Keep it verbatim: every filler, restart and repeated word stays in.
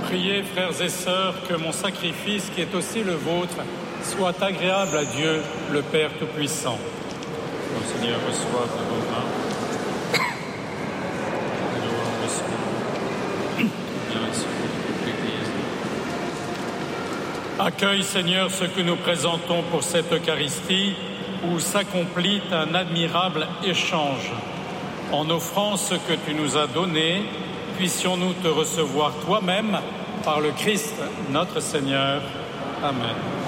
Priez, frères et sœurs, que mon sacrifice, qui est aussi le vôtre, soit agréable à Dieu, le Père Tout-Puissant. Mon Seigneur, reçoive de vos mains la louange, l'esprit, bien et sur toute l'Église. Accueille, Seigneur, ce que nous présentons pour cette Eucharistie, où s'accomplit un admirable échange. En offrant ce que tu nous as donné, puissions-nous te recevoir toi-même par le Christ, notre Seigneur. Amen.